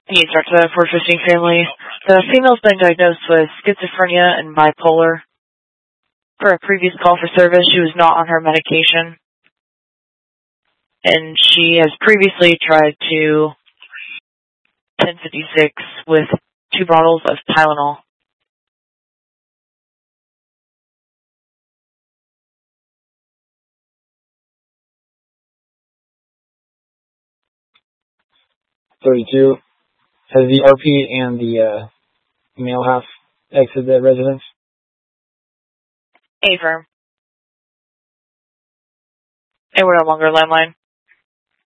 He starts a 415 family. The female's been diagnosed with schizophrenia and bipolar. For a previous call for service, she was not on her medication. And she has previously tried to 1056 with 2 bottles of Tylenol. $32. Has the RP and the male half exited the residence? Affirm. And we're no longer landline.